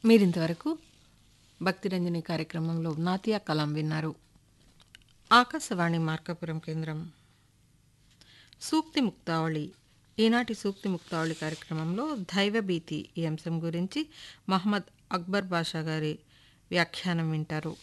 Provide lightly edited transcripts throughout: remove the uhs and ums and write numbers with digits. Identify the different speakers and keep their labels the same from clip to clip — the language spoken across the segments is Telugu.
Speaker 1: మీరింతవరకు భక్తిరంజని కార్యక్రమంలో నాతియా కలాం విన్నారు. ఆకాశవాణి మార్కాపురం కేంద్రం. సూక్తి ముక్తావళి. ఈనాటి సూక్తి ముక్తావళి కార్యక్రమంలో దైవభీతి ఈ అంశం గురించి మహమ్మద్ అక్బర్ బాషా గారి వ్యాఖ్యానం వింటారు.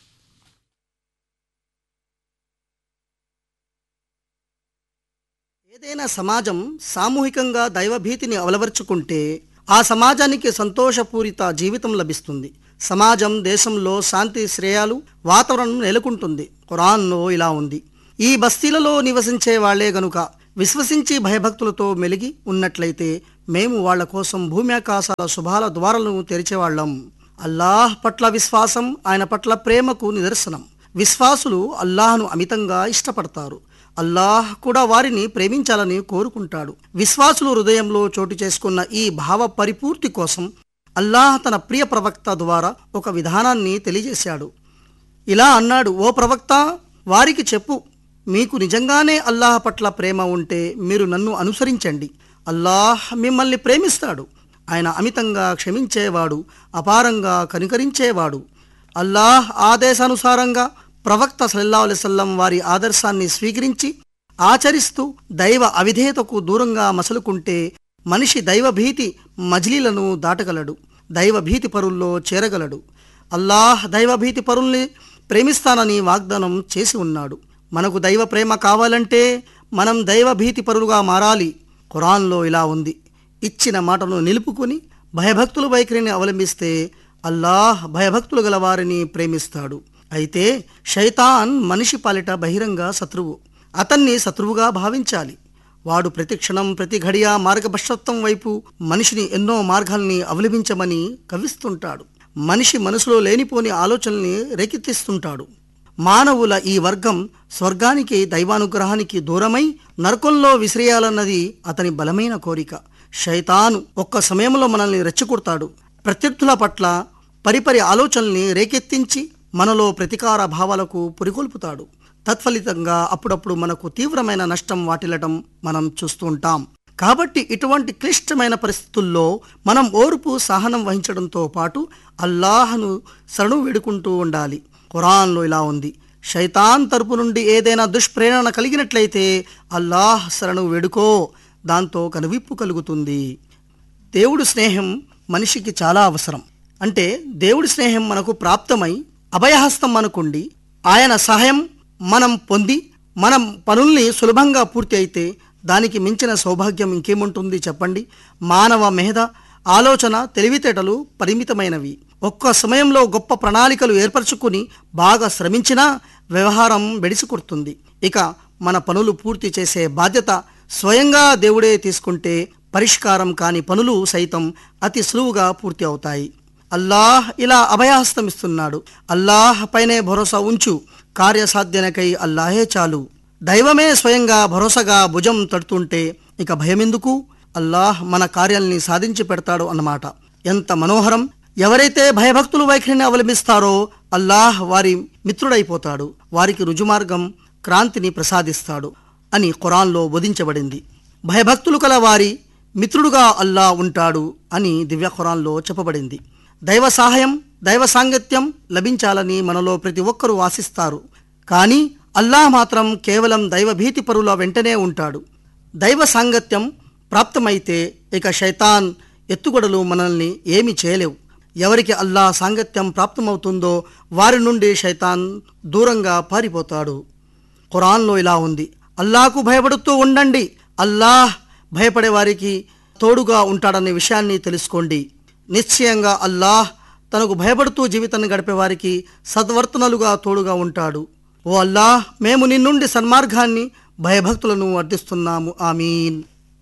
Speaker 2: ఏదైనా సమాజం సామూహికంగా దైవభీతిని అలవర్చుకుంటే ఆ సమాజానికి సంతోషపూరిత జీవితం లభిస్తుంది. సమాజం, దేశంలో శాంతి శ్రేయాలు వాతావరణం నెలకొంటుంది. ఖురాన్లో ఇలా ఉంది: ఈ బస్తీలలో నివసించే వాళ్లే గనుక విశ్వసించి భయభక్తులతో మెలిగి ఉన్నట్లయితే మేము వాళ్ల కోసం భూమి ఆకాశాల శుభాల ద్వారాలను తెరిచేవాళ్లం. అల్లాహ్ పట్ల విశ్వాసం ఆయన పట్ల ప్రేమకు నిదర్శనం. విశ్వాసులు అల్లాహ్ను అమితంగా ఇష్టపడతారు. అల్లాహ్ కూడా వారిని ప్రేమించాలని కోరుకుంటాడు. విశ్వాసులు హృదయంలో చోటు చేసుకున్న ఈ భావ పరిపూర్తి కోసం అల్లాహ్ తన ప్రియ ప్రవక్త ద్వారా ఒక విధానాన్ని తెలియజేశాడు. ఇలా అన్నాడు: ఓ ప్రవక్త, వారికి చెప్పు, మీకు నిజంగానే అల్లాహ్ పట్ల ప్రేమ ఉంటే మీరు నన్ను అనుసరించండి. అల్లాహ్ మిమ్మల్ని ప్రేమిస్తాడు. ఆయన అమితంగా క్షమించేవాడు, అపారంగా కనికరించేవాడు. అల్లాహ్ ఆదేశానుసారంగా ప్రవక్త సల్లల్లాహు అలైహి వసల్లం వారి ఆదర్శాన్ని స్వీకరించి ఆచరిస్తూ దైవ అవిధేయతకు దూరంగా మసలుకుంటే మనిషి దైవభీతి మజిలీలను దాటగలడు, దైవభీతి పరుల్లో చేరగలడు. అల్లాహ్ దైవభీతి పరుల్ని ప్రేమిస్తానని వాగ్దానం చేసి ఉన్నాడు. మనకు దైవ ప్రేమ కావాలంటే మనం దైవభీతి పరులుగా మారాలి. ఖురాన్లో ఇలా ఉంది: ఇచ్చిన మాటను నిలుపుకొని భయభక్తుల వైఖరిని అవలంబిస్తే అల్లాహ్ భయభక్తులు గల వారిని ప్రేమిస్తాడు. అయితే శైతాన్ మనిషి పాలిట బహిరంగ శత్రువు. అతన్ని శత్రువుగా భావించాలి. వాడు ప్రతి క్షణం, ప్రతి ఘడియ మార్గభ్రష్టత్వం వైపు మనిషిని ఎన్నో మార్గాల్ని అవలంబించమని కవిస్తుంటాడు. మనిషి మనసులో లేనిపోని ఆలోచనల్ని రేకెత్తిస్తుంటాడు. మానవుల ఈ వర్గం స్వర్గానికి, దైవానుగ్రహానికి దూరమై నరకంలో విసిరేయాలన్నది అతని బలమైన కోరిక. శైతాను ఒక్క సమయంలో మనల్ని రెచ్చగొడతాడు. ప్రత్యర్థుల పట్ల పరిపరి ఆలోచనల్ని రేకెత్తించి మనలో ప్రతీకార భావాలకు పురికొల్పుతాడు. తత్ఫలితంగా అప్పుడప్పుడు మనకు తీవ్రమైన నష్టం వాటిల్లటం మనం చూస్తూ ఉంటాం. కాబట్టి ఇటువంటి క్లిష్టమైన పరిస్థితుల్లో మనం ఓర్పు, సహనం వహించడంతో పాటు అల్లాహ్ను శరణు వేడుకుంటూ ఉండాలి. ఖురాన్లో ఇలా ఉంది: శైతాన్ తరపు నుండి ఏదైనా దుష్ప్రేరణ కలిగినట్లయితే అల్లాహ్ శరణు వేడుకో, దాంతో కనువిప్పు కలుగుతుంది. దేవుడి స్నేహం మనిషికి చాలా అవసరం. అంటే దేవుడి స్నేహం మనకు ప్రాప్తమై అభయహస్తం అనుకోండి. ఆయన సహాయం మనం పొంది మనం పనుల్ని సులభంగా పూర్తి అయితే దానికి మించిన సౌభాగ్యం ఇంకేముంటుంది చెప్పండి. మానవ మెహద, ఆలోచన, తెలివితేటలు పరిమితమైనవి. ఒక్క సమయంలో గొప్ప ప్రణాళికలు ఏర్పరచుకుని బాగా శ్రమించినా వ్యవహారం బెడిసికొడుతుంది. ఇక మన పనులు పూర్తి చేసే బాధ్యత స్వయంగా దేవుడే తీసుకుంటే పరిష్కారం కాని పనులు సైతం అతి సులువుగా పూర్తి అవుతాయి. అల్లాహ్ ఇలా అభయహస్తమిస్తున్నాడు: అల్లాహ్ పైనే భరోసా ఉంచు, కార్యసాధ్యనకై అల్లాహే చాలు. దైవమే స్వయంగా భరోసాగా భుజం తడుతుంటే ఇక భయమెందుకు? అల్లాహ్ మన కార్యాల్ని సాధించి పెడతాడు అన్నమాట. ఎంత మనోహరం! ఎవరైతే భయభక్తులు వైఖరిని అవలంబిస్తారో అల్లాహ్ వారి మిత్రుడైపోతాడు, వారికి రుజుమార్గం, క్రాంతిని ప్రసాదిస్తాడు అని ఖురాన్లో బోధించబడింది. భయభక్తులు కల వారి మిత్రుడుగా అల్లాహ్ ఉంటాడు అని దివ్య ఖురాన్లో చెప్పబడింది. దైవ సహాయం, దైవ సాంగత్యం లభించాలని మనలో ప్రతి ఒక్కరూ ఆశిస్తారు. కానీ అల్లాహ్ మాత్రం కేవలం దైవభీతి పరుల వెంటనే ఉంటాడు. దైవ సాంగత్యం ప్రాప్తమైతే ఇక శైతాన్ ఎత్తుగడలు మనల్ని ఏమీ చేయలేవు. ఎవరికి అల్లాహ్ సాంగత్యం ప్రాప్తమవుతుందో వారి నుండి శైతాన్ దూరంగా పారిపోతాడు. ఖురాన్లో ఇలా ఉంది: అల్లాహ్కు భయపడుతూ ఉండండి, అల్లాహ్ భయపడే వారికి తోడుగా ఉంటాడనే విషయాన్ని తెలుసుకోండి. నిశ్చయంగా అల్లాహ్ తనకు భయపడుతూ జీవితాన్ని గడిపే వారికి సద్వర్తనలుగా తోడుగా ఉంటాడు. ఓ అల్లాహ్, మేము నీ నుండి సన్మార్గాన్ని, భయభక్తులను అర్థిస్తున్నాము. ఆమీన్.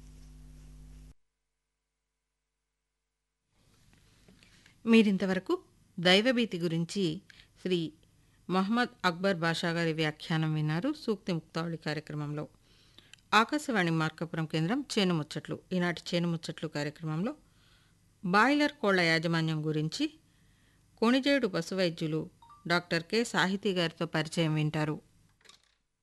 Speaker 1: మీరింతవరకు దైవభీతి గురించి శ్రీ మహమ్మద్ అక్బర్ బాషా గారి వ్యాఖ్యానం విన్నారు సూక్తి ముక్తావళి కార్యక్రమంలో. ఆకాశవాణి మార్కాపురం కేంద్రం చేను ముచ్చట్లు. ఈనాటి చేను ముచ్చట్లు కార్యక్రమంలో బాయిలర్ కోళ్ల యాజమాన్యం గురించి కొణిజేడు పశువైద్యులు డాక్టర్ కె సాహితీ గారితో పరిచయం వింటారు.